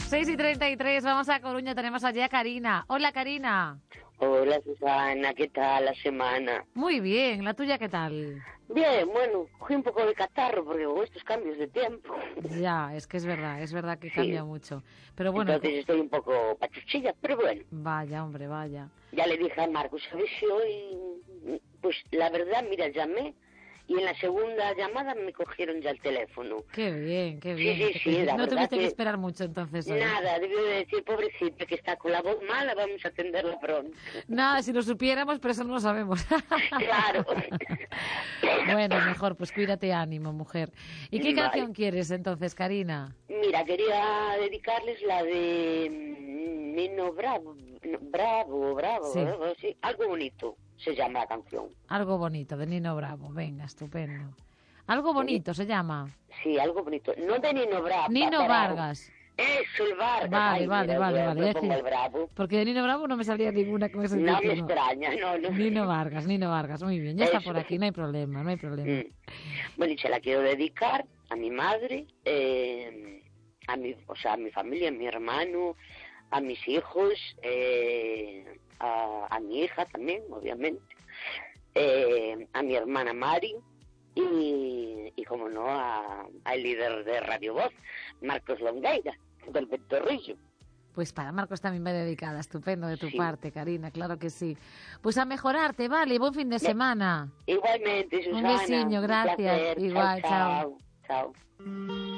6:33, vamos a Coruña, tenemos allí a Karina. Hola, Karina. Hola, Susana, ¿qué tal la semana? Muy bien, ¿la tuya qué tal? Bien, bueno, cogí un poco de catarro porque con estos cambios de tiempo. Ya, es que es verdad que Sí. cambia mucho. Pero bueno, Entonces estoy un poco pachuchilla, pero bueno. vaya, hombre, vaya. Ya le dije a Marcos, ¿sabes si hoy? Pues la verdad, mira, llamé y en la segunda llamada me cogieron ya el teléfono. Qué bien, qué Sí, bien. sí, la No verdad tuviste que que esperar mucho entonces hoy. nada, debió de decir, pobrecita, que está con la voz mala, vamos a atenderla pronto. Nada, si lo supiéramos, pero eso no lo sabemos. Claro. Bueno, mejor, pues cuídate, ánimo, mujer. ¿Y qué Vale. canción quieres entonces, Karina? Mira, quería dedicarles la de Nino Bravo, Sí. algo así, algo bonito se llama la canción. Algo bonito, de Nino Bravo. Venga, estupendo. Algo bonito se llama. Sí, algo bonito. No de Nino Bravo. Nino Vargas. Eso, el Vargas. Vale, Ay, vale, mira, vale, yo vale. me Es pongo decir, el Bravo. porque de Nino Bravo no me salía ninguna con ese No me título. extraña, no. Nino Vargas, muy bien. Ya está Eso. por aquí, no hay problema, no hay problema. Bueno, y se la quiero dedicar a mi madre, a mi familia, a mi hermano, a mis hijos, a mi hija también, obviamente, a mi hermana Mari y como no, al líder de Radio Voz, Marcos Longueira, del Ventorrillo. Pues para Marcos también va dedicada, estupendo de tu Sí. parte, Karina, claro que sí. Pues a mejorarte, vale, buen fin de semana. Igualmente, Susana. besiño, un gracias. placer. Igual, chao. Chao.